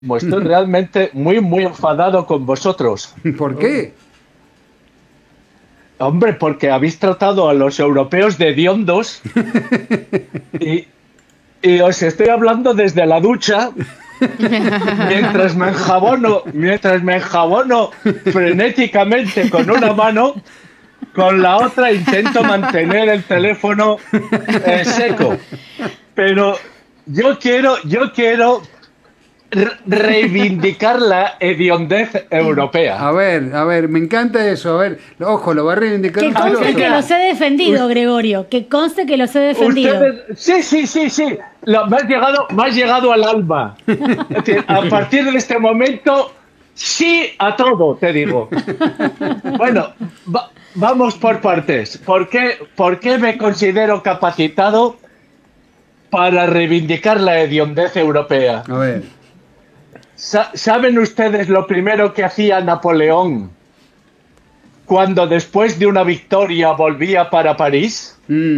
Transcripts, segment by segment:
Estoy realmente muy enfadado con vosotros. ¿Por qué? Hombre, porque habéis tratado a los europeos de hediondos y, y os estoy hablando desde la ducha mientras me enjabono frenéticamente con una mano, con la otra intento mantener el teléfono seco. Pero yo quiero reivindicar la hediondez europea. A ver, me encanta eso. A ver, ojo, lo va a reivindicar Que un conste filósofo. que los he defendido, Gregorio. Que conste que los he defendido. Sí. Me has llegado al alma. Es decir, a partir de este momento, sí a todo, te digo. Bueno, vamos por partes. ¿Por qué me considero capacitado para reivindicar la hediondez europea? A ver. ¿Saben ustedes lo primero que hacía Napoleón cuando después de una victoria volvía para París?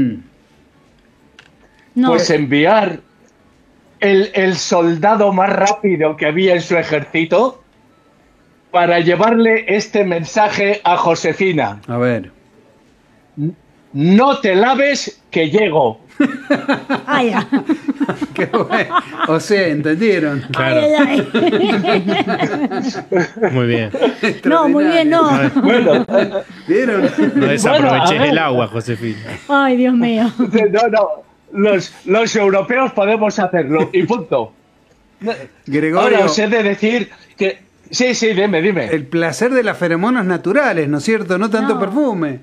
No. Pues enviar el soldado más rápido que había en su ejército para llevarle este mensaje a Josefina. A ver. No te laves, que llego. Ay, ay. Qué bueno. O sea, ¿entendieron? Claro. Ay. Muy bien. No, muy bien, no. Bueno, ¿Vieron? No desaproveches Bueno, a ver. el agua, Josefina. Ay, Dios mío. no. Los europeos podemos hacerlo y punto. Gregorio, Ahora os he de decir que... Sí, dime. el placer de las feromonas naturales, ¿no es cierto? No tanto No. perfume.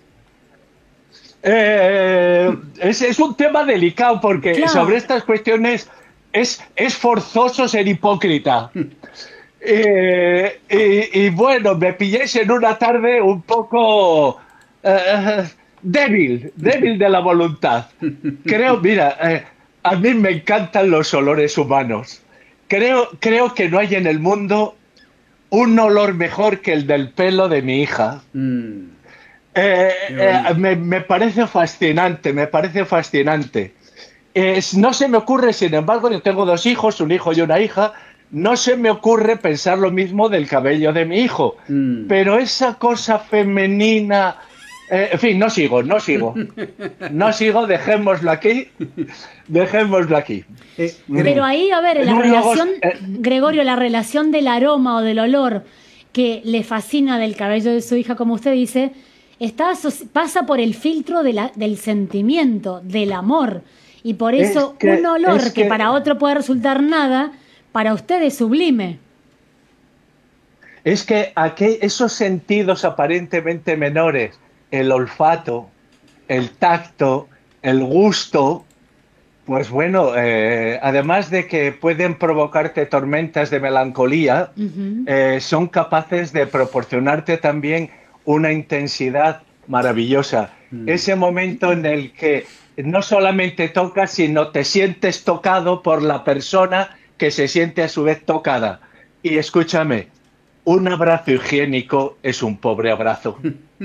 Es un tema delicado porque Claro. sobre estas cuestiones es forzoso ser hipócrita. Y bueno, me pilléis en una tarde un poco débil de la voluntad. Mira, a mí me encantan los olores humanos. Creo que no hay en el mundo un olor mejor que el del pelo de mi hija. Me parece fascinante. No se me ocurre, sin embargo, yo tengo 2 hijos, un hijo y una hija, no se me ocurre pensar lo mismo del cabello de mi hijo. Pero esa cosa femenina... en fin, no sigo, dejémoslo aquí. Pero ahí, a ver, la Luego, relación, Gregorio, la relación del aroma o del olor que le fascina del cabello de su hija, como usted dice, pasa por el filtro del sentimiento, del amor. Y por eso un olor que para otro puede resultar nada, para usted es sublime. Es que esos sentidos aparentemente menores, el olfato, el tacto, el gusto, pues bueno, además de que pueden provocarte tormentas de melancolía, son capaces de proporcionarte también una intensidad maravillosa. Ese momento en el que no solamente tocas, sino te sientes tocado por la persona que se siente a su vez tocada. Y escúchame, un abrazo higiénico es un pobre abrazo.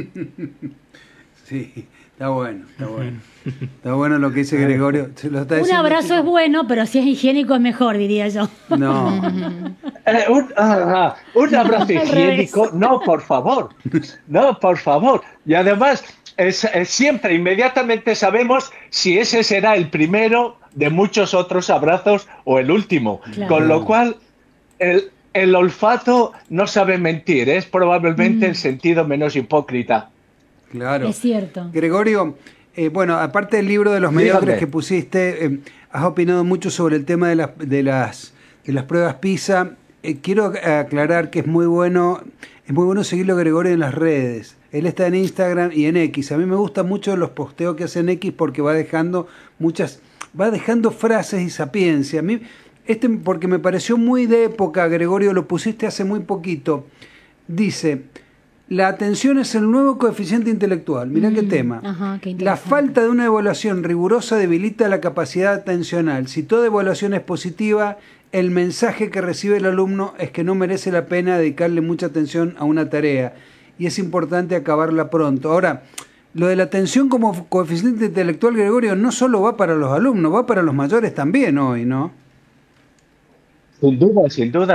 Sí, está bueno. Está bueno lo que dice Gregorio. Se lo está Un diciendo, abrazo chico. es bueno, pero si es higiénico es mejor, diría yo. No. Un abrazo Al higiénico, revés. no, por favor. Y además, siempre, inmediatamente sabemos si ese será el primero de muchos otros abrazos o el último. Claro. Con lo cual, el olfato no sabe mentir, es probablemente el sentido menos hipócrita. Claro. Es cierto. Gregorio, bueno, aparte del libro de los mediocres Dígame. que pusiste, has opinado mucho sobre el tema de las pruebas PISA. Quiero aclarar que es muy bueno seguirlo a Gregorio en las redes. Él está en Instagram y en X. A mí me gustan mucho los posteos que hace en X porque va dejando frases y sapiencia. A mí, porque me pareció muy de época, Gregorio, lo pusiste hace muy poquito. Dice: la atención es el nuevo coeficiente intelectual. Mirá qué tema. Ajá, qué La interesante. falta de una evaluación rigurosa debilita la capacidad atencional. Si toda evaluación es positiva, el mensaje que recibe el alumno es que no merece la pena dedicarle mucha atención a una tarea y es importante acabarla pronto. Ahora, lo de la atención como coeficiente intelectual, Gregorio, no solo va para los alumnos, va para los mayores también hoy, ¿no? Sin duda, sin duda.